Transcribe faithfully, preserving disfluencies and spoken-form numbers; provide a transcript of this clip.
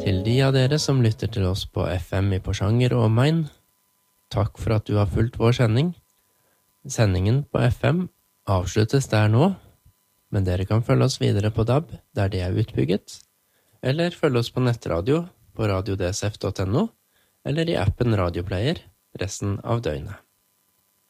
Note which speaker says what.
Speaker 1: Til de av dere som lytter til oss på F M i Porsanger og omegn, takk for at du har fulgt vår sending. Sendingen på F M avsluttes der nå, men dere kan følge oss videre på D A B der det er utbygget, eller følge oss på nettradio på radio d s f punktum n o, eller i appen Radioplayer resten av døgnet.